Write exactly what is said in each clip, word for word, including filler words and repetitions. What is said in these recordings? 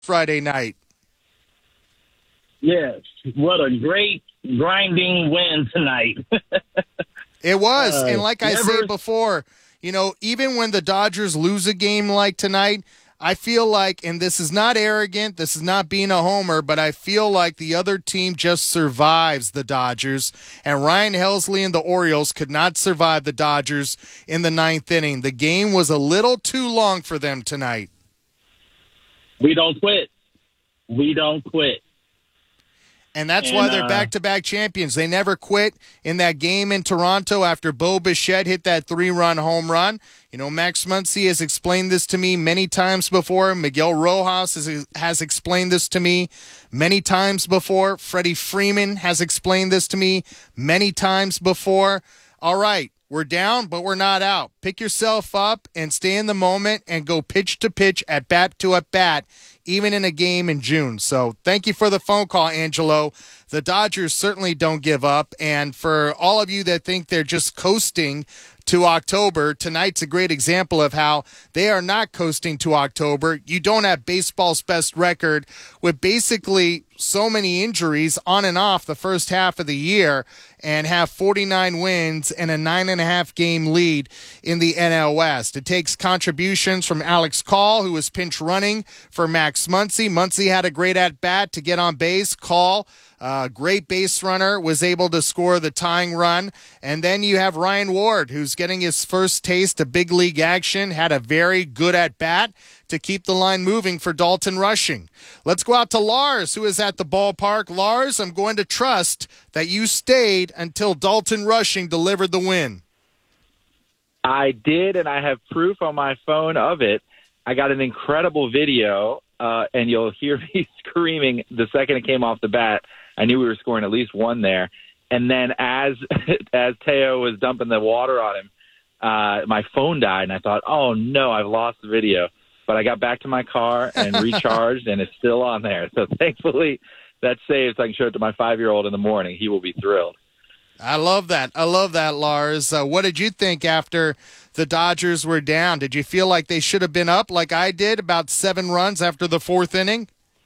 Friday night. Yes, what a great grinding win tonight. It was, Uh, and like I never- said before, you know, even when the Dodgers lose a game like tonight, I feel like, and this is not arrogant, this is not being a homer, but I feel like the other team just survives the Dodgers, and Ryan Helsley and the Orioles could not survive the Dodgers in the ninth inning. The game was a little too long for them tonight. We don't quit. We don't quit. And that's And, why they're uh, back-to-back champions. They never quit in that game in Toronto after Bo Bichette hit that three-run home run. You know, Max Muncy has explained this to me many times before. Miguel Rojas has, has explained this to me many times before. Freddie Freeman has explained this to me many times before. All right, we're down, but we're not out. Pick yourself up and stay in the moment and go pitch to pitch, at bat to at bat, even in a game in June. So thank you for the phone call, Angelo. The Dodgers certainly don't give up. And for all of you that think they're just coasting to October, tonight's a great example of how they are not coasting to October. You don't have baseball's best record with basically so many injuries on and off the first half of the year, and have forty-nine wins and a nine and a half game lead in the N L West. It takes contributions from Alex Call, who was pinch running for Max Muncy. Muncy had a great at-bat to get on base. Call, uh, great base runner, was able to score the tying run. And then you have Ryan Ward, who's getting his first taste of big league action, had a very good at-bat to keep the line moving for Dalton Rushing. Let's go out to Lars, who is at the ballpark. Lars, I'm going to trust that you stayed until Dalton Rushing delivered the win. I did, and I have proof on my phone of it. I got an incredible video, uh, and you'll hear me screaming the second it came off the bat. I knew we were scoring at least one there. And then as as Teo was dumping the water on him, uh, my phone died, and I thought, oh, no, I've lost the video. But I got back to my car and recharged, and it's still on there. So thankfully, that's saved so I can show it to my five-year-old in the morning. He will be thrilled. I love that. I love that, Lars. Uh, what did you think after the Dodgers were down? Did you feel like they should have been up like I did, about seven runs after the fourth inning?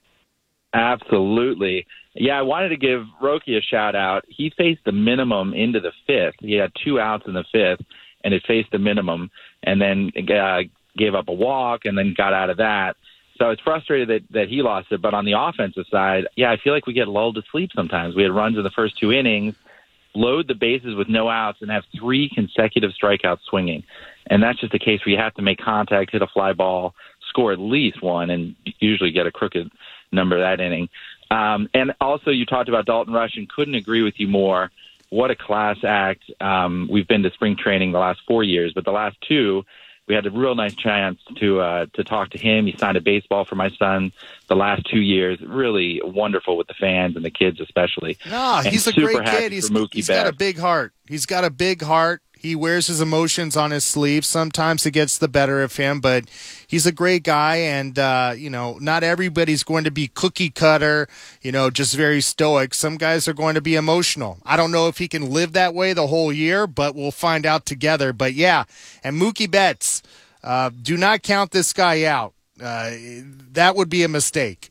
Absolutely. Yeah, I wanted to give Roki a shout-out. He faced the minimum into the fifth. He had two outs in the fifth, and it faced the minimum, and then uh, gave up a walk and then got out of that. So I was frustrated that, that he lost it. But on the offensive side, yeah, I feel like we get lulled to sleep sometimes. We had runs in the first two innings, load the bases with no outs, and have three consecutive strikeouts swinging. And that's just a case where you have to make contact, hit a fly ball, score at least one, and usually get a crooked number that inning. Um, and also you talked about Dalton Rushing. Couldn't agree with you more. What a class act. Um, we've been to spring training the last four years, but the last two, we had a real nice chance to uh, to talk to him. He signed a baseball for my son the last two years. Really wonderful with the fans and the kids especially. No, And he's a super great happy kid. He's, for Mookie he's got a Betts. big heart. He's got a big heart. He wears his emotions on his sleeve. Sometimes it gets the better of him, but he's a great guy. And, uh, you know, not everybody's going to be cookie cutter, you know, just very stoic. Some guys are going to be emotional. I don't know if he can live that way the whole year, but we'll find out together. But, yeah, and Mookie Betts, uh, do not count this guy out. Uh, that would be a mistake.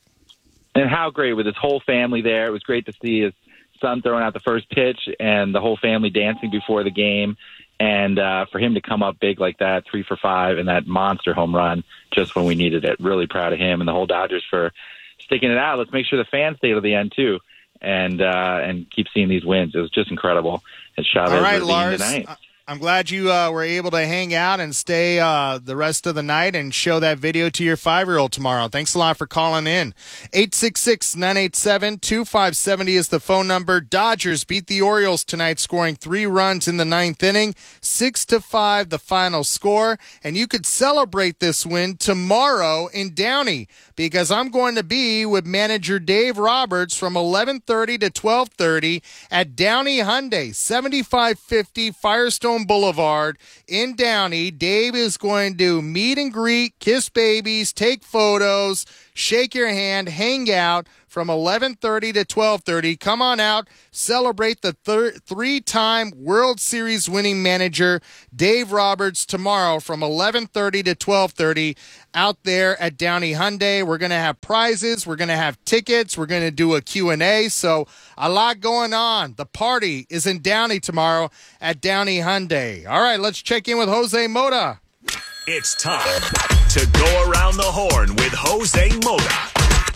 And how great with his whole family there. It was great to see his son throwing out the first pitch and the whole family dancing before the game. And uh, for him to come up big like that, three for five, and that monster home run just when we needed it. Really proud of him and the whole Dodgers for sticking it out. Let's make sure the fans stay to the end, too, and uh, and keep seeing these wins. It was just incredible. And Chavez All right, Ravine Lars. tonight. I'm glad you uh, were able to hang out and stay uh, the rest of the night and show that video to your five-year-old tomorrow. Thanks a lot for calling in. eight six six, nine eight seven, two five seven zero is the phone number. Dodgers beat the Orioles tonight, scoring three runs in the ninth inning. Six to five, the final score. And you could celebrate this win tomorrow in Downey, because I'm going to be with manager Dave Roberts from eleven thirty to twelve thirty at Downey Hyundai, seventy-five fifty Firestone Boulevard in Downey. Dave is going to meet and greet, kiss babies, take photos, shake your hand, hang out from eleven thirty to twelve thirty. Come on out, celebrate the thir- three-time World Series winning manager Dave Roberts tomorrow from eleven thirty to twelve thirty out there at Downey Hyundai. We're going to have prizes. We're going to have tickets. We're going to do a Q and A. So a lot going on. The party is in Downey tomorrow at Downey Hyundai. All right, let's check in with Jose Mota. It's time to go around the horn with Jose Mota.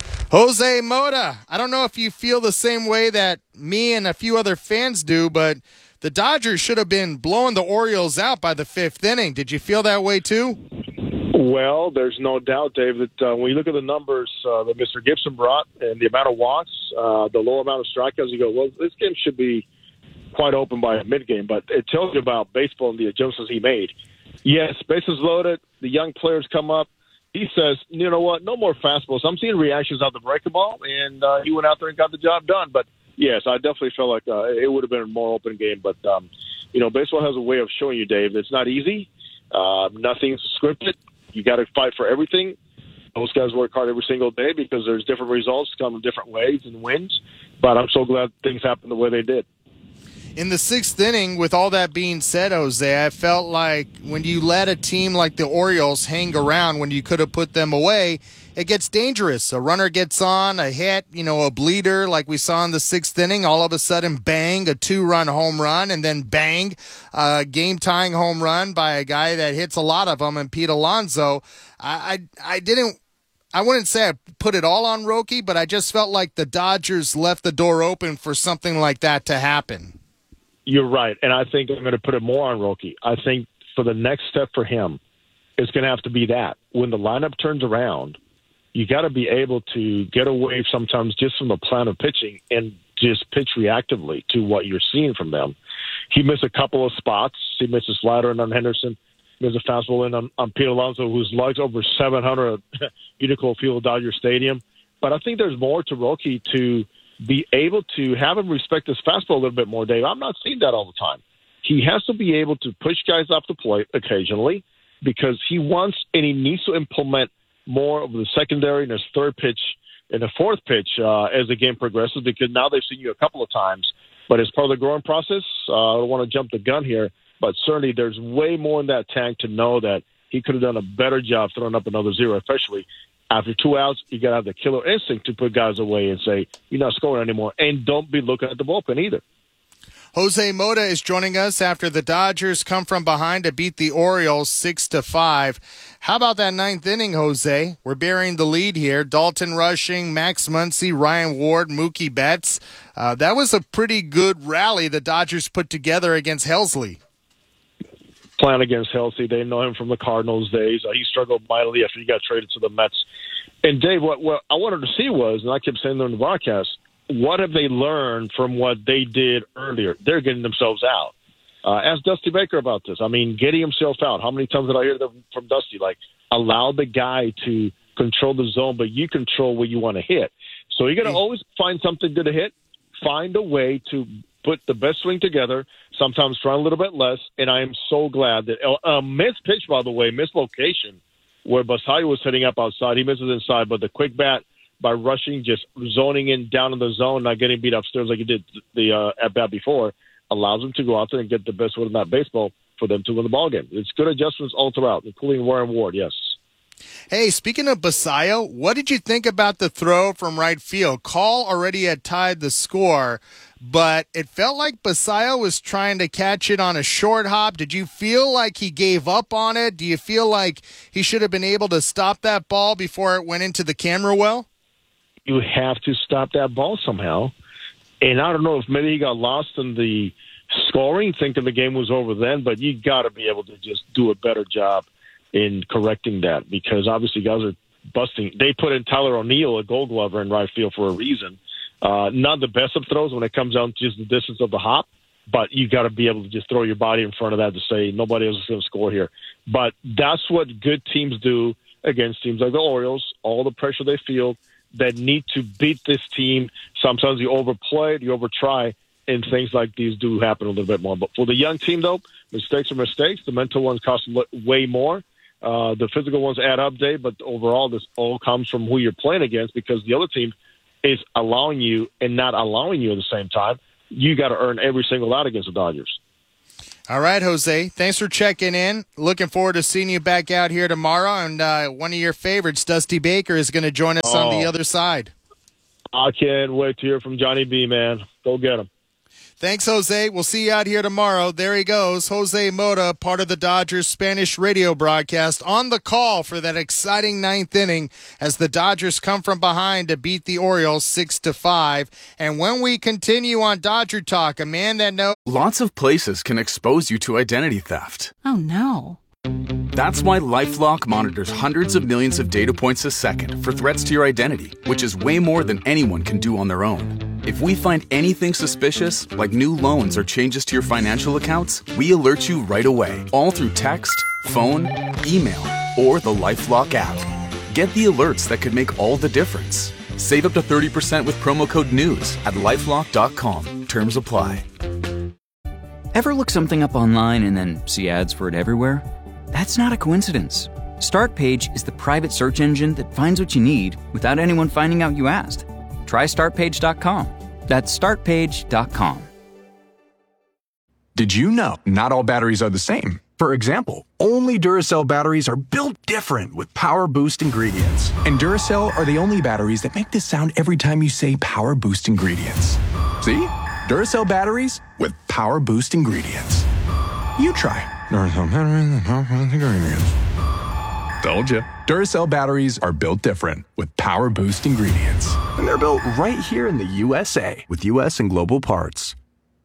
Jose Mota, I don't know if you feel the same way that me and a few other fans do, but the Dodgers should have been blowing the Orioles out by the fifth inning. Did you feel that way too? Well, there's no doubt, Dave, that uh, when you look at the numbers uh, that Mister Gibson brought and the amount of walks, uh, the low amount of strikeouts, you go, well, this game should be quite open by a mid-game. But it tells you about baseball and the adjustments he made. Yes, bases loaded. The young players come up. He says, you know what, no more fastballs. I'm seeing reactions out the breaking ball, and uh, he went out there and got the job done. But, yes, I definitely felt like uh, it would have been a more open game. But, um, you know, baseball has a way of showing you, Dave, it's not easy. Uh, nothing's scripted. You got to fight for everything. Those guys work hard every single day because there's different results come in different ways and wins. But I'm so glad things happened the way they did. In the sixth inning, with all that being said, Jose, I felt like when you let a team like the Orioles hang around when you could have put them away, it gets dangerous. A runner gets on, a hit, you know, a bleeder like we saw in the sixth inning. All of a sudden, bang, a two-run home run, and then bang, a game-tying home run by a guy that hits a lot of them, and Pete Alonso. I, I, I didn't. I wouldn't say I put it all on Roki, but I just felt like the Dodgers left the door open for something like that to happen. You're right, and I think I'm going to put it more on Roki. I think for the next step for him, it's going to have to be that. When the lineup turns around, you got to be able to get away sometimes just from the plan of pitching and just pitch reactively to what you're seeing from them. He missed a couple of spots. He missed a slider in on Henderson. He missed a fastball in on, on Pete Alonso, who's lugged over seven hundred at Unico Field, Dodger Stadium. But I think there's more to Roki to be able to have him respect his fastball a little bit more, Dave. I'm not seeing that all the time. He has to be able to push guys off the plate occasionally because he wants and he needs to implement more of the secondary and his third pitch and the fourth pitch uh, as the game progresses, because now they've seen you a couple of times. But as part of the growing process, uh, I don't want to jump the gun here, but certainly there's way more in that tank to know that he could have done a better job throwing up another zero, especially after two outs. You got to have the killer instinct to put guys away and say, you're not scoring anymore. And don't be looking at the bullpen either. Jose Mota is joining us after the Dodgers come from behind to beat the Orioles six to five. How about that ninth inning, Jose? We're bearing the lead here. Dalton Rushing, Max Muncy, Ryan Ward, Mookie Betts. Uh, that was a pretty good rally the Dodgers put together against Helsley. Playing against Helsley, they know him from the Cardinals days. Uh, he struggled mightily after he got traded to the Mets. And Dave, what, what I wanted to see was, and I kept saying there in the broadcast, what have they learned from what they did earlier? They're getting themselves out. Uh, ask Dusty Baker about this. I mean, getting himself out. How many times did I hear that from Dusty? Like, allow the guy to control the zone, but you control where you want to hit. So you got to always find something good to hit. Find a way to put the best swing together, sometimes try a little bit less, and I am so glad that a uh, missed pitch, by the way, missed location, where Basayo was hitting up outside. He misses inside, but the quick bat by Rushing, just zoning in down in the zone, not getting beat upstairs like he did the uh, at-bat before, allows him to go out there and get the best win in that baseball for them to win the ball game. It's good adjustments all throughout, including Warren Ward, yes. Hey, speaking of Basayo, what did you think about the throw from right field? Call already had tied the score, but it felt like Basayo was trying to catch it on a short hop. Did you feel like he gave up on it? Do you feel like he should have been able to stop that ball before it went into the camera well? You have to stop that ball somehow. And I don't know if maybe he got lost in the scoring, thinking the game was over then, but you got to be able to just do a better job in correcting that, because obviously guys are busting. They put in Tyler O'Neill, a Gold Glover, in right field for a reason. Uh, not the best of throws when it comes down to just the distance of the hop, but you got to be able to just throw your body in front of that to say nobody else is going to score here. But that's what good teams do against teams like the Orioles, all the pressure they feel, that need to beat this team. Sometimes you overplay it, you overtry, and things like these do happen a little bit more. But for the young team, though, mistakes are mistakes. The mental ones cost way more. Uh, the physical ones add up, Dave, but overall, this all comes from who you're playing against, because the other team is allowing you and not allowing you at the same time. You got to earn every single out against the Dodgers. All right, Jose. Thanks for checking in. Looking forward to seeing you back out here tomorrow. And uh, one of your favorites, Dusty Baker, is going to join us oh, on the other side. I can't wait to hear from Johnny B, man. Go get him. Thanks, Jose. We'll see you out here tomorrow. There he goes, Jose Mota, part of the Dodgers Spanish radio broadcast, on the call for that exciting ninth inning as the Dodgers come from behind to beat the Orioles six to five. And when we continue on Dodger Talk, a man that knows... Lots of places can expose you to identity theft. Oh, no. That's why LifeLock monitors hundreds of millions of data points a second for threats to your identity, which is way more than anyone can do on their own. If we find anything suspicious, like new loans or changes to your financial accounts, we alert you right away, all through text, phone, email, or the LifeLock app. Get the alerts that could make all the difference. Save up to thirty percent with promo code NEWS at lifelock dot com. Terms apply. Ever look something up online and then see ads for it everywhere? That's not a coincidence. StartPage is the private search engine that finds what you need without anyone finding out you asked. Try start page dot com. That's start page dot com. Did you know not all batteries are the same? For example, only Duracell batteries are built different with Power Boost ingredients. And Duracell are the only batteries that make this sound every time you say Power Boost ingredients. See? Duracell batteries with Power Boost ingredients. You try. Duracell batteries with Power Boost ingredients. Told you. Duracell batteries are built different with Power Boost ingredients. And they're built right here in the U S A with U S and global parts.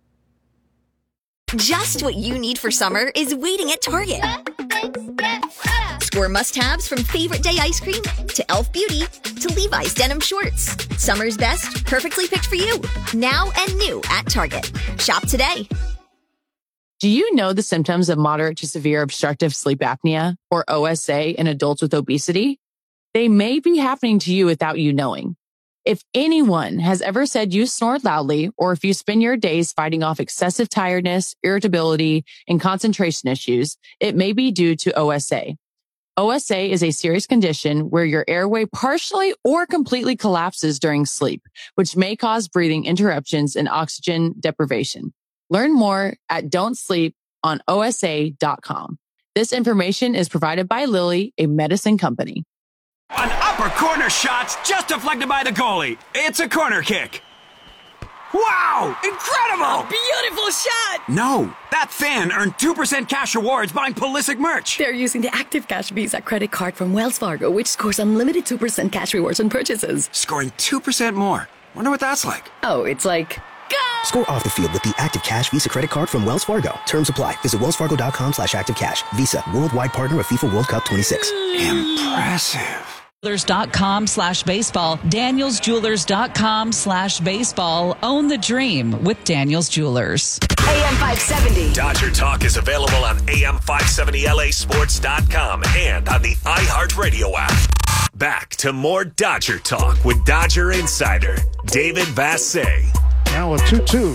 Just what you need for summer is waiting at Target. Score must-haves from Favorite Day ice cream to Elf Beauty to Levi's denim shorts. Summer's best, perfectly picked for you. Now and new at Target. Shop today. Do you know the symptoms of moderate to severe obstructive sleep apnea, or O S A, in adults with obesity? They may be happening to you without you knowing. If anyone has ever said you snore loudly, or if you spend your days fighting off excessive tiredness, irritability, and concentration issues, it may be due to O S A. O S A is a serious condition where your airway partially or completely collapses during sleep, which may cause breathing interruptions and oxygen deprivation. Learn more at don't sleep on O S A dot com. This information is provided by Lilly, a medicine company. An upper corner shot just deflected by the goalie. It's a corner kick. Wow! Incredible! A beautiful shot! No, that fan earned two percent cash rewards buying Pulisic merch. They're using the Active Cash Visa credit card from Wells Fargo, which scores unlimited two percent cash rewards on purchases. Scoring two percent more. Wonder what that's like. Oh, it's like... Go! Score off the field with the Active Cash Visa credit card from Wells Fargo. Terms apply. Visit wells fargo dot com slash active cash. Visa, worldwide partner of FIFA World Cup twenty-six. Impressive. Jewelers.com slash baseball. Daniels Jewelers dot com slash baseball. Own the dream with Daniels Jewelers. A M five seventy. Dodger Talk is available on A M five seventy L A sports dot com and on the iHeartRadio app. Back to more Dodger Talk with Dodger Insider David Vassegh. Now a two two.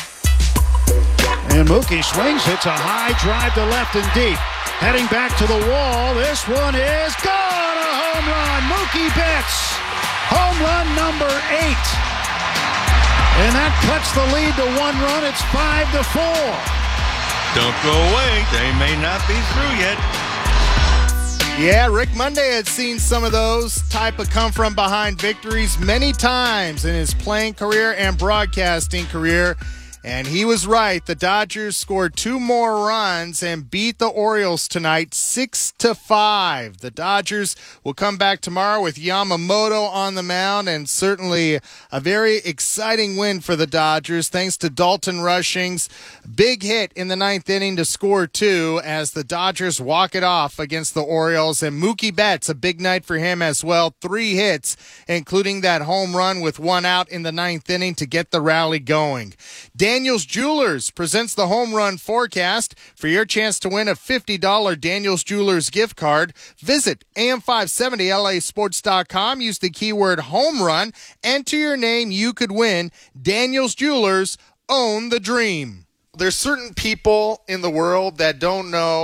And Mookie swings, hits a high drive to left and deep. Heading back to the wall. This one is gone. A home run. Mookie Betts. Home run number eight. And that cuts the lead to one run. It's five to four. Don't go away. They may not be through yet. Yeah, Rick Monday had seen some of those type of come-from-behind victories many times in his playing career and broadcasting career. And he was right. The Dodgers scored two more runs and beat the Orioles tonight six to five. The Dodgers will come back tomorrow with Yamamoto on the mound, and certainly a very exciting win for the Dodgers thanks to Dalton Rushing's big hit in the ninth inning to score two as the Dodgers walk it off against the Orioles. And Mookie Betts, a big night for him as well. Three hits, including that home run with one out in the ninth inning to get the rally going. Daniels Jewelers presents the home run forecast. For your chance to win a fifty dollars Daniels Jewelers gift card, visit A M five seventy L A sports dot com. Use the keyword home run. Enter your name. You could win. Daniels Jewelers, own the dream. There's certain people in the world that don't know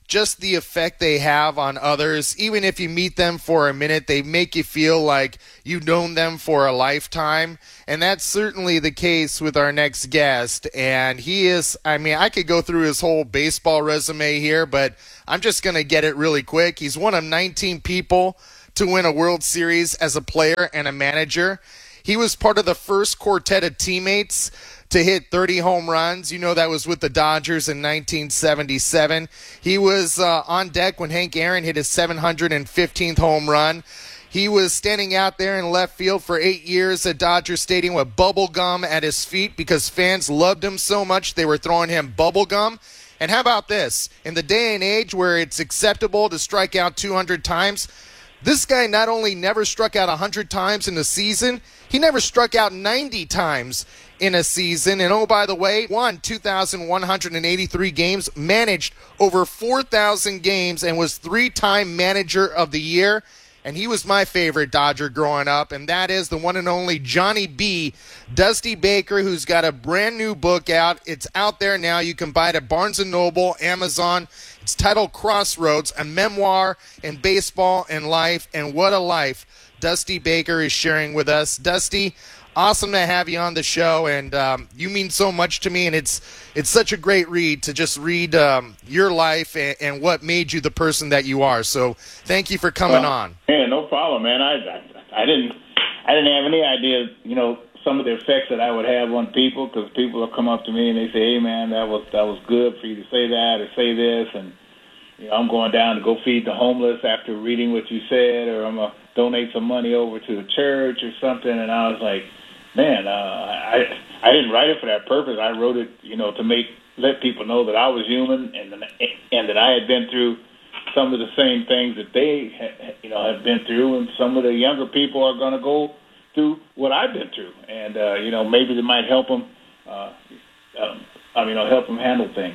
just the effect they have on others. Even if you meet them for a minute, they make you feel like you've known them for a lifetime. And that's certainly the case with our next guest. And he is, I mean, I could go through his whole baseball resume here, but I'm just going to get it really quick. He's one of nineteen people to win a World Series as a player and a manager. He was part of the first quartet of teammates to hit thirty home runs. You know, that was with the Dodgers in nineteen seventy-seven. He was uh, on deck when Hank Aaron hit his seven hundred fifteenth home run. He was standing out there in left field for eight years at Dodger Stadium with bubble gum at his feet because fans loved him so much they were throwing him bubble gum. And how about this? In the day and age where it's acceptable to strike out two hundred times, this guy not only never struck out one hundred times in a season, he never struck out ninety times in a season. And oh, by the way, won two thousand one hundred eighty-three games, managed over four thousand games, and was three-time manager of the year. And he was my favorite Dodger growing up, and that is the one and only Johnny B. Dusty Baker, who's got a brand new book out. It's out there now. You can buy it at Barnes and Noble, Amazon. It's titled Crossroads, a memoir in baseball and life, and what a life Dusty Baker is sharing with us. Dusty, awesome to have you on the show, and um, you mean so much to me, and it's it's such a great read to just read um, your life and, and what made you the person that you are. So thank you for coming well, on. Yeah, no problem, man. I, I I didn't I didn't have any idea, you know, some of the effects that I would have on people, because people will come up to me and they say, "Hey, man, that was that was good for you to say that or say this," and you know, I'm going down to go feed the homeless after reading what you said, or I'm gonna donate some money over to the church or something, and I was like, man, uh, I I didn't write it for that purpose. I wrote it, you know, to make let people know that I was human and and that I had been through some of the same things that they, you know, have been through, and some of the younger people are going to go through what I've been through, and uh, you know, maybe they might help them. Uh, um, I mean, help them handle things.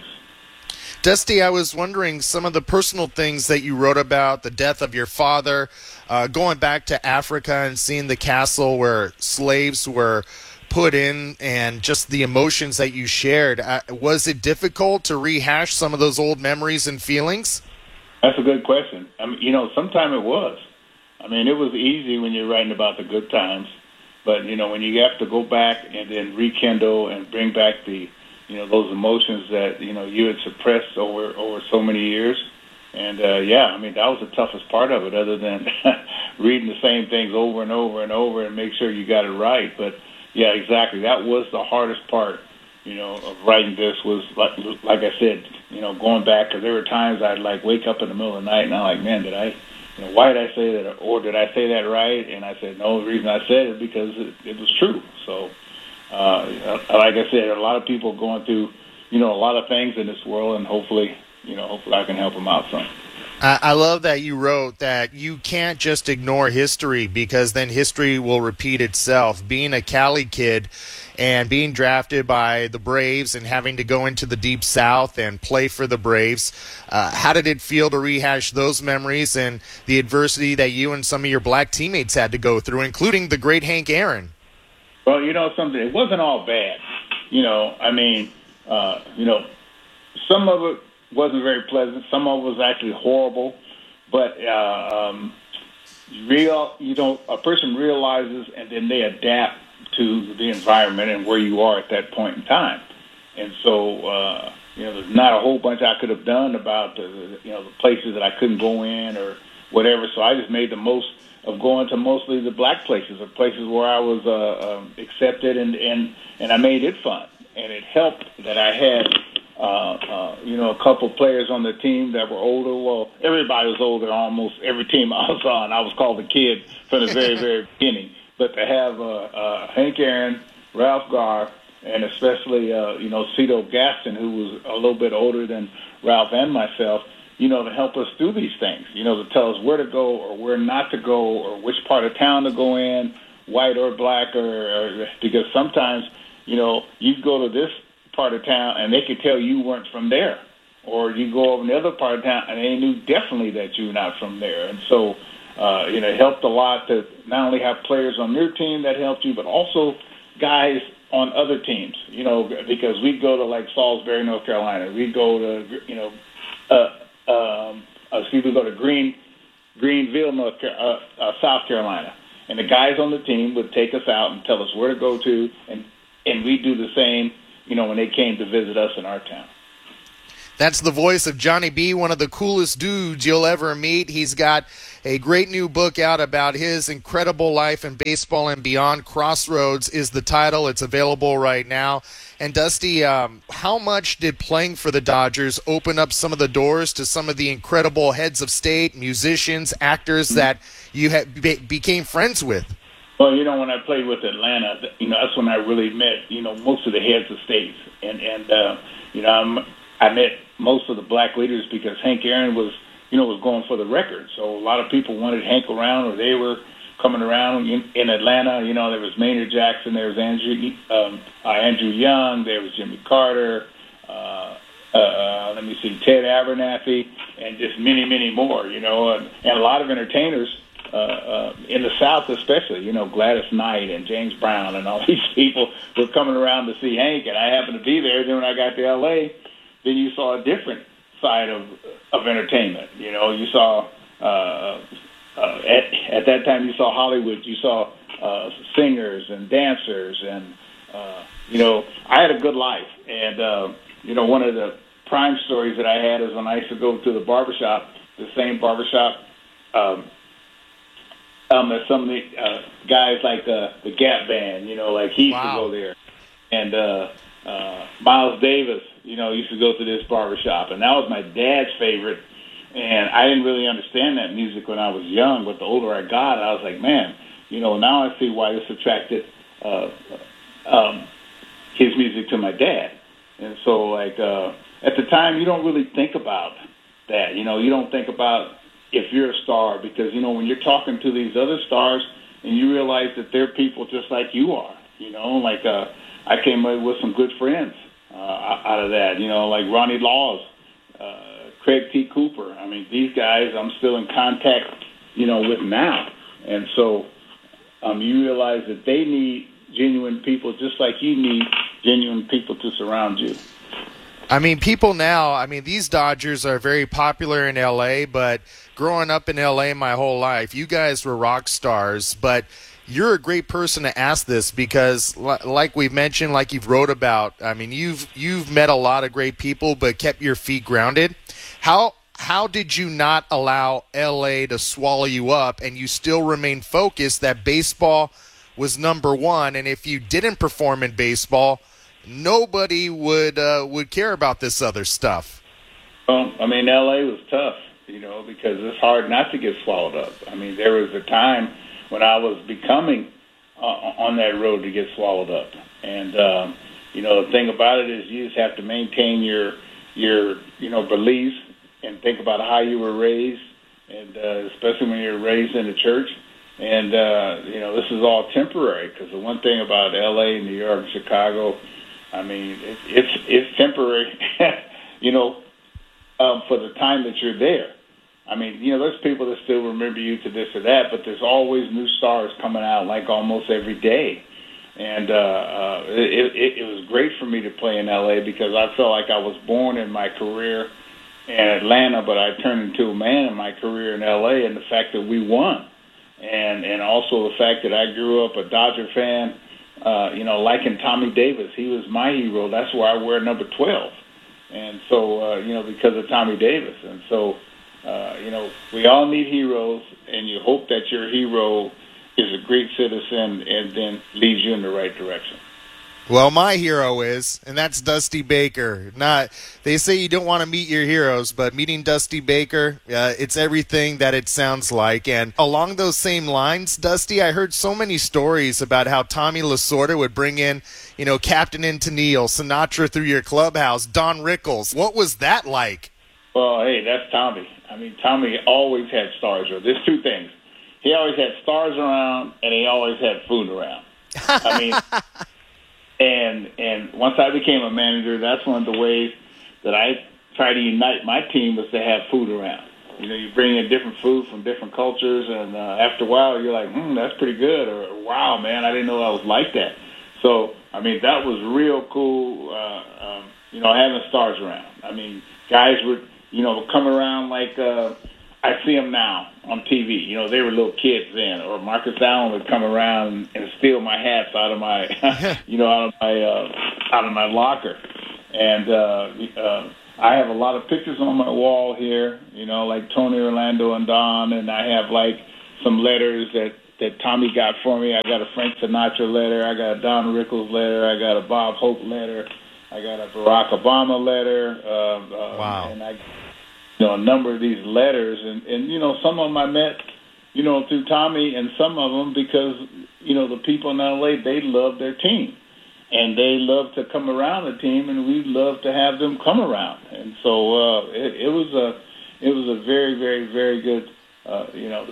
Dusty, I was wondering some of the personal things that you wrote about, the death of your father, uh, going back to Africa and seeing the castle where slaves were put in, and just the emotions that you shared. Uh, was it difficult to rehash some of those old memories and feelings? That's a good question. I mean, you know, sometimes it was. I mean, it was easy when you're writing about the good times, but, you know, when you have to go back and then rekindle and bring back the you know, those emotions that, you know, you had suppressed over over so many years. And, uh, yeah, I mean, that was the toughest part of it, other than reading the same things over and over and over and make sure you got it right. But, yeah, exactly. That was the hardest part, you know, of writing this was, like, like I said, you know, going back, because there were times I'd, like, wake up in the middle of the night and I'm like, man, did I, you know, why did I say that? Or did I say that right? And I said, no, the reason I said it because it, it was true. So, Uh, like I said, a lot of people going through, you know, a lot of things in this world, and hopefully, you know, hopefully I can help them out some. I, I love that you wrote that you can't just ignore history, because then history will repeat itself. Being a Cali kid and being drafted by the Braves and having to go into the Deep South and play for the Braves, uh, how did it feel to rehash those memories and the adversity that you and some of your black teammates had to go through, including the great Hank Aaron? Well, you know something, it wasn't all bad. You know, I mean, uh, you know, some of it wasn't very pleasant. Some of it was actually horrible. But, uh, um, real, you know, a person realizes and then they adapt to the environment and where you are at that point in time. And so, uh, you know, there's not a whole bunch I could have done about, the, you know, the places that I couldn't go in or whatever. So I just made the most of going to mostly the black places, or places where I was uh, um, accepted, and, and, and I made it fun. And it helped that I had, uh, uh, you know, a couple players on the team that were older. Well, everybody was older, almost every team I was on. I was called the kid from the very, very beginning. But to have uh, uh, Hank Aaron, Ralph Garr, and especially, uh, you know, Cito Gaston, who was a little bit older than Ralph and myself, you know, to help us through these things, you know, to tell us where to go or where not to go or which part of town to go in, white or black, or, or because sometimes, you know, you go to this part of town and they could tell you weren't from there, or you go over in the other part of town and they knew definitely that you're not from there. And so, uh, you know, it helped a lot to not only have players on your team that helped you, but also guys on other teams, you know, because we go to like Salisbury, North Carolina, we go to, you know, uh, um, excuse me, go to Green, Greenville, North, uh, uh, South Carolina. And the guys on the team would take us out and tell us where to go to, and, and we do the same, you know, when they came to visit us in our town. That's the voice of Johnny B., one of the coolest dudes you'll ever meet. He's got a great new book out about his incredible life in baseball and beyond. Crossroads is the title. It's available right now. And, Dusty, um, how much did playing for the Dodgers open up some of the doors to some of the incredible heads of state, musicians, actors that you had, be, became friends with? Well, you know, when I played with Atlanta, you know, that's when I really met, you know, most of the heads of states. And, and uh, you know, I'm, I met most of the black leaders because Hank Aaron was, you know, was going for the record. So a lot of people wanted Hank around, or they were coming around in, in Atlanta. You know, there was Maynard Jackson, there was Andrew um, uh, Andrew Young, there was Jimmy Carter, uh, uh, let me see, Ted Abernathy, and just many, many more, you know, and, and a lot of entertainers uh, uh, in the South especially, you know, Gladys Knight and James Brown and all these people were coming around to see Hank, and I happened to be there. Then when I got to L A, then you saw a different side of of entertainment. You know, you saw uh, uh, at at that time you saw Hollywood. You saw uh, singers and dancers, and uh, you know, I had a good life. And uh, you know, one of the prime stories that I had is when I used to go to the barbershop, the same barbershop um, um, as some of the uh, guys like the the Gap Band. You know, like he used wow. to go there, and uh, uh, Miles Davis. You know, used to go to this barbershop, and that was my dad's favorite. And I didn't really understand that music when I was young, but the older I got, I was like, man, you know, now I see why this attracted uh, um, his music to my dad. And so, like, uh, at the time, you don't really think about that. You know, you don't think about if you're a star, because, you know, when you're talking to these other stars and you realize that they're people just like you are, you know, like uh, I came up with some good friends. Uh, out of that, you know, like Ronnie Laws, uh, Craig T. Cooper. I mean, these guys I'm still in contact, you know, with now. And so um, you realize that they need genuine people just like you need genuine people to surround you. I mean, people now, I mean, these Dodgers are very popular in L A, but growing up in L A my whole life, you guys were rock stars, but you're a great person to ask this because, like we've mentioned, like you've wrote about, I mean, you've you've met a lot of great people but kept your feet grounded. How how did you not allow L A to swallow you up and you still remain focused that baseball was number one, and if you didn't perform in baseball, nobody would uh, would care about this other stuff? Well, I mean, L A was tough, you know, because it's hard not to get swallowed up. I mean, there was a time when I was becoming uh, on that road to get swallowed up. And, um, you know, the thing about it is you just have to maintain your, your you know, beliefs and think about how you were raised, and uh, especially when you're raised in the church. And, uh, you know, this is all temporary, because the one thing about L A, New York, Chicago, I mean, it, it's, it's temporary, you know, um, for the time that you're there. I mean, you know, there's people that still remember you to this or that, but there's always new stars coming out, like almost every day. And uh, uh, it, it, it was great for me to play in L A because I felt like I was born in my career in Atlanta, but I turned into a man in my career in L A, and the fact that we won. And and also the fact that I grew up a Dodger fan, uh, you know, liking Tommy Davis. He was my hero. That's why I wear number twelve. And so, uh, you know, because of Tommy Davis. And so, Uh, you know, we all need heroes, and you hope that your hero is a great citizen and then leads you in the right direction. Well, my hero is, and that's Dusty Baker. Not, they say you don't want to meet your heroes, but meeting Dusty Baker, uh, it's everything that it sounds like. And along those same lines, Dusty, I heard so many stories about how Tommy Lasorda would bring in, you know, Captain Tennille, Sinatra through your clubhouse, Don Rickles. What was that like? Well, hey, that's Tommy. I mean, Tommy always had stars around. There's two things. He always had stars around, and he always had food around. I mean, and and once I became a manager, that's one of the ways that I try to unite my team was to have food around. You know, you bring in different food from different cultures, and uh, after a while, you're like, hmm, that's pretty good, or wow, man, I didn't know I was like that. So, I mean, that was real cool, uh, um, you know, having stars around. I mean, guys were, you know, come around like uh, I see them now on T V. You know, they were little kids then. Or Marcus Allen would come around and steal my hats out of my, you know, out of my uh, out of my locker. And uh, uh, I have a lot of pictures on my wall here, you know, like Tony Orlando and Don, and I have like some letters that, that Tommy got for me. I got a Frank Sinatra letter, I got a Don Rickles letter, I got a Bob Hope letter, I got a Barack Obama letter. Uh, uh, wow. And I, you know, a number of these letters, and, and you know, some of them I met, you know, through Tommy, and some of them because, you know, the people in L A, they love their team. And they love to come around the team, and we love to have them come around. And so uh, it, it was a, it was a very, very, very good, uh, you know,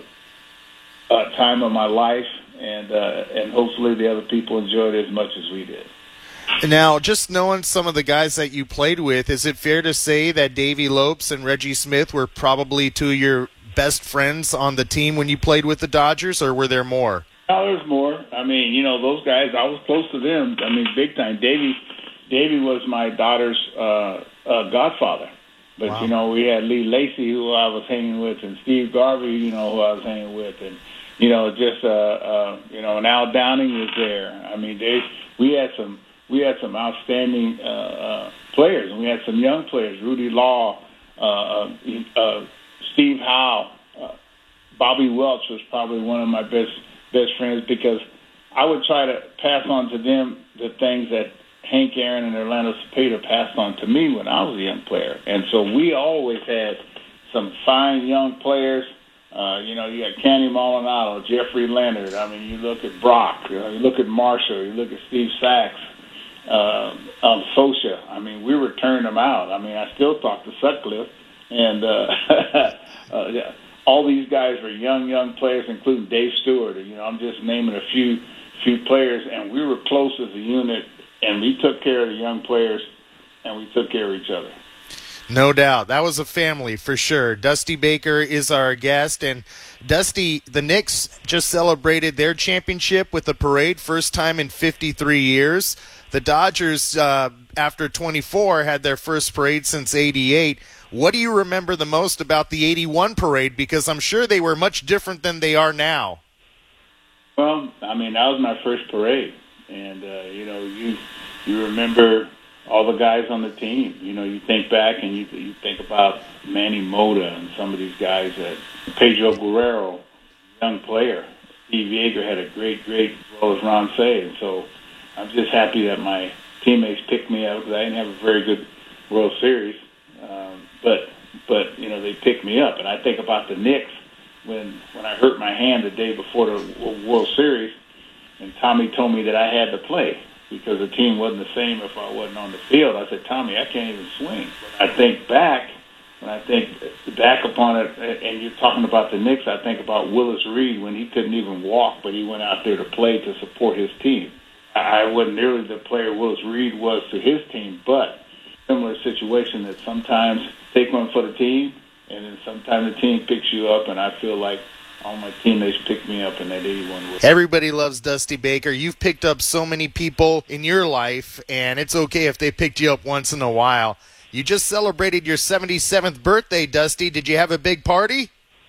uh, time of my life, and uh, and hopefully the other people enjoyed it as much as we did. Now, just knowing some of the guys that you played with, is it fair to say that Davey Lopes and Reggie Smith were probably two of your best friends on the team when you played with the Dodgers, or were there more? No, there's more. I mean, you know, those guys, I was close to them. I mean, big time. Davey, Davey was my daughter's uh, uh, godfather. But, wow. you know, we had Lee Lacy, who I was hanging with, and Steve Garvey, you know, who I was hanging with. And, you know, just, uh, uh, you know, and Al Downing was there. I mean, they, we had some we had some outstanding uh, uh, players. And we had some young players, Rudy Law, uh, uh, uh, Steve Howe. Uh, Bobby Welch was probably one of my best best friends, because I would try to pass on to them the things that Hank Aaron and Orlando Cepeda passed on to me when I was a young player. And so we always had some fine young players. Uh, you know, you got Kenny Molinado, Jeffrey Leonard. I mean, you look at Brock, you know, you look at Marshall, you look at Steve Sachs, uh, um, Socia. I mean, we were turning them out. I mean, I still talk to Sutcliffe. And, uh, uh, yeah. All these guys were young, young players, including Dave Stewart. You know, I'm just naming a few few players, and we were close as a unit, and we took care of the young players, and we took care of each other. No doubt. That was a family for sure. Dusty Baker is our guest, and Dusty, the Knicks just celebrated their championship with a parade, first time in fifty-three years. The Dodgers, uh, after twenty-four, had their first parade since eighty-eight. What do you remember the most about the eighty-one parade? Because I'm sure they were much different than they are now. Well, I mean, that was my first parade. And, uh, you know, you you remember all the guys on the team. You know, you think back and you, you think about Manny Mota and some of these guys. That Pedro Guerrero, young player. Steve Yeager had a great, great, as well as Ron Say. And so I'm just happy that my teammates picked me up, because I didn't have a very good World Series. Um, but, but you know, they picked me up. And I think about the Knicks when when I hurt my hand the day before the World Series, and Tommy told me that I had to play because the team wasn't the same if I wasn't on the field. I said, Tommy, I can't even swing. When I think back, when I think back upon it, and you're talking about the Knicks, I think about Willis Reed when he couldn't even walk, but he went out there to play to support his team. I wasn't nearly the player Willis Reed was to his team, but similar situation that sometimes take one for the team, and then sometimes the team picks you up, and I feel like all my teammates picked me up in that eighty-one World. Everybody loves Dusty Baker. You've picked up so many people in your life, and it's okay if they picked you up once in a while. You just celebrated your seventy-seventh birthday, Dusty. Did you have a big party?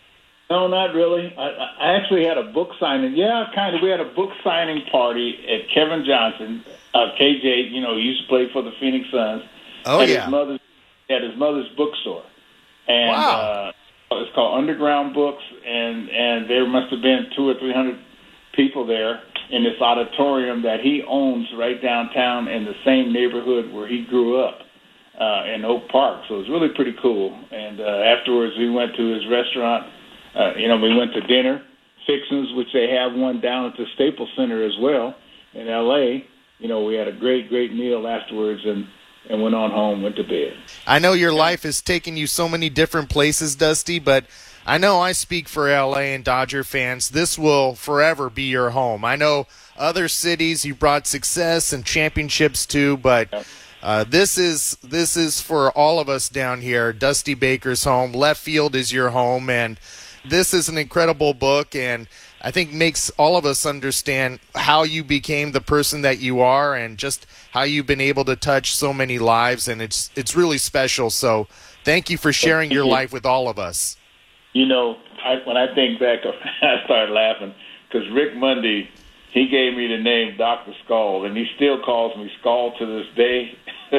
No, not really. I, I actually had a book signing. Yeah, kind of. We had a book signing party at Kevin Johnson. Uh, K J, you know, he used to play for the Phoenix Suns. Oh, at yeah. His mother's, at his mother's bookstore. And, wow. Uh, it's called Underground Books, and, and there must have been two or three hundred people there in this auditorium that he owns right downtown in the same neighborhood where he grew up uh, in Oak Park. So it was really pretty cool. And uh, afterwards, we went to his restaurant. Uh, you know, we went to dinner, Fixins, which they have one down at the Staples Center as well in L A. You know, we had a great, great meal afterwards, and and went on home, went to bed. I know your life has taken you so many different places, Dusty, but I know I speak for L A and Dodger fans. This will forever be your home. I know other cities you brought success and championships to, but uh, this is this is for all of us down here. Dusty Baker's home. Left Field is your home, and this is an incredible book, and I think makes all of us understand how you became the person that you are and just how you've been able to touch so many lives, and it's it's really special. So thank you for sharing your life with all of us. You know, I, when I think back, I start laughing because Rick Monday, he gave me the name Doctor Skull, and he still calls me Skull to this day.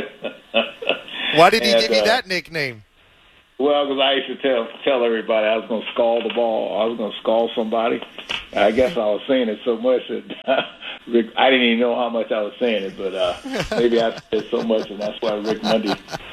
Why did he and, give you uh, that nickname? Well, because I used to tell tell everybody I was going to skull the ball. I was going to skull somebody. I guess I was saying it so much that Rick, I didn't even know how much I was saying it, but uh, maybe I said it so much, and that's why Rick Monday,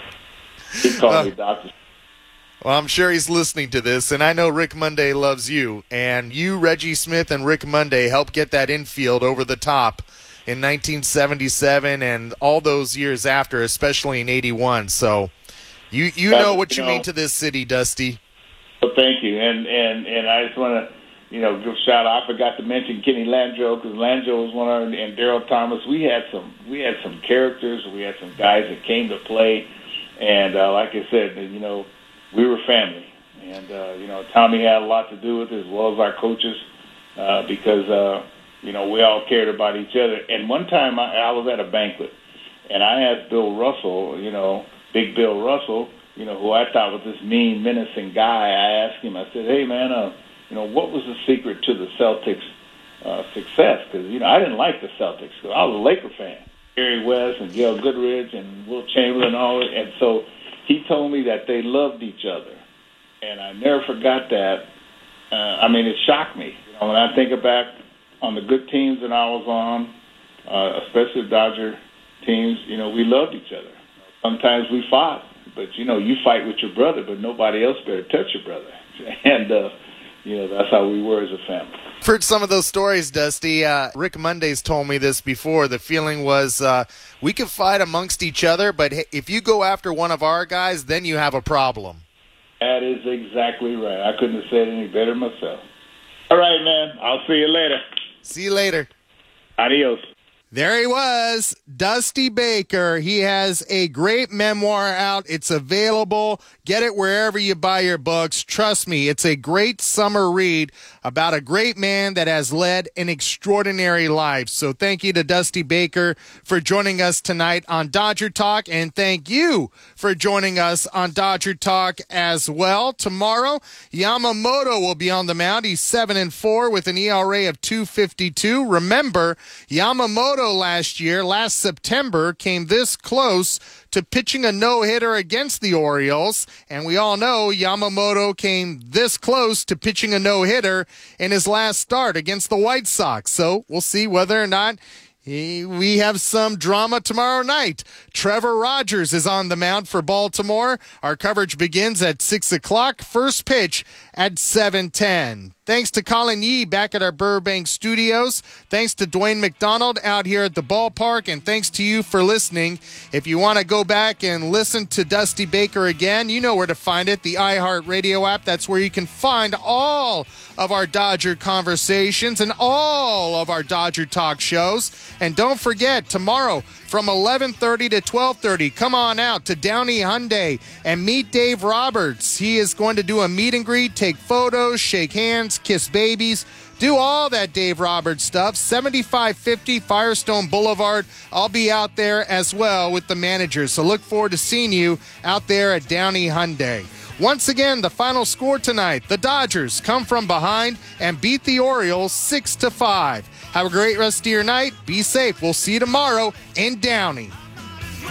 he called uh, me Doctor. Well, I'm sure he's listening to this, and I know Rick Monday loves you. And you, Reggie Smith, and Rick Monday helped get that infield over the top in nineteen seventy-seven and all those years after, especially in eighty-one. So you you know what you, you know, mean to this city, Dusty. Well, thank you. And, and, and I just want to, you know, give a shout out. I forgot to mention Kenny Landreau because Landreau was one of our, and Daryl Thomas. We had some we had some characters. We had some guys that came to play. And uh, like I said, you know, we were family, and, uh, you know, Tommy had a lot to do with it, as well as our coaches, uh, because, uh, you know, we all cared about each other. And one time I, I was at a banquet, and I asked Bill Russell, you know, Big Bill Russell, you know, who I thought was this mean, menacing guy. I asked him, I said, hey, man, uh, you know, what was the secret to the Celtics' uh, success? Because, you know, I didn't like the Celtics. Cause I was a Laker fan. Jerry West and Gail Goodrich and Will Chamberlain and all that. And so he told me that they loved each other, and I never forgot that. Uh, I mean, it shocked me. You know, when I think back on the good teams that I was on, uh, especially the Dodger teams, you know, we loved each other. Sometimes we fought, but, you know, you fight with your brother, but nobody else better touch your brother. And, uh, you know, that's how we were as a family. I've heard some of those stories, Dusty. Uh, Rick Monday's told me this before. The feeling was uh, we could fight amongst each other, but if you go after one of our guys, then you have a problem. That is exactly right. I couldn't have said it any better myself. All right, man. I'll see you later. See you later. Adios. There he was, Dusty Baker. He has a great memoir out. It's available. Get it wherever you buy your books. Trust me, it's a great summer read about a great man that has led an extraordinary life. So thank you to Dusty Baker for joining us tonight on Dodger Talk, and thank you for joining us on Dodger Talk as well. Tomorrow, Yamamoto will be on the mound. He's seven and four with an E R A of two fifty-two. Remember, Yamamoto last year, last September, came this close to pitching a no-hitter against the Orioles, and we all know Yamamoto came this close to pitching a no-hitter in his last start against the White Sox. So we'll see whether or not he, we have some drama tomorrow night. Trevor Rogers is on the mound for Baltimore. Our coverage begins at six o'clock. First pitch at seven ten. Thanks to Colin Yee back at our Burbank studios. Thanks to Dwayne McDonald out here at the ballpark. And thanks to you for listening. If you want to go back and listen to Dusty Baker again, you know where to find it, the iHeartRadio app. That's where you can find all of our Dodger conversations and all of our Dodger talk shows. And don't forget, tomorrow from eleven thirty to twelve thirty, come on out to Downey Hyundai and meet Dave Roberts. He is going to do a meet and greet, take photos, shake hands, kiss babies, do all that Dave Roberts stuff. seventy-five fifty Firestone Boulevard. I'll be out there as well with the managers. So look forward to seeing you out there at Downey Hyundai. Once again, the final score tonight, the Dodgers come from behind and beat the Orioles six to five. Have a great rest of your night. Be safe. We'll see you tomorrow in Downey.